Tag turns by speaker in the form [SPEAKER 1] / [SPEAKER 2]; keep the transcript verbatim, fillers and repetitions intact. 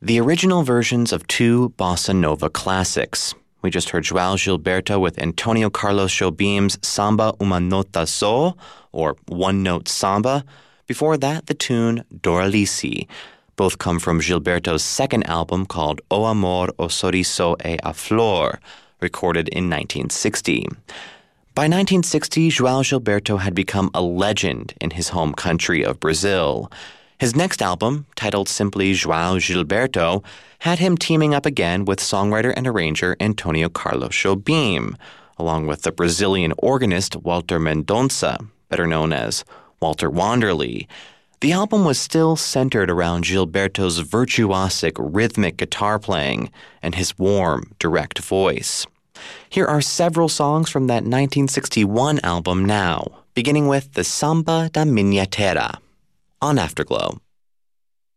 [SPEAKER 1] the original versions of two bossa nova classics. We just heard João Gilberto with Antonio Carlos Jobim's Samba Uma Nota Só, or One Note Samba. Before that, the tune Doralice. Both come from Gilberto's second album called O Amor, O Sorriso e a Flor, recorded in nineteen sixty. By nineteen sixty, João Gilberto had become a legend in his home country of Brazil. His next album, titled simply João Gilberto, had him teaming up again with songwriter and arranger Antonio Carlos Jobim, along with the Brazilian organist Walter Mendonça, better known as Walter Wanderley. The album was still centered around Gilberto's virtuosic rhythmic guitar playing and his warm, direct voice. Here are several songs from that nineteen sixty-one album now, beginning with the Samba da Minha Terra on Afterglow.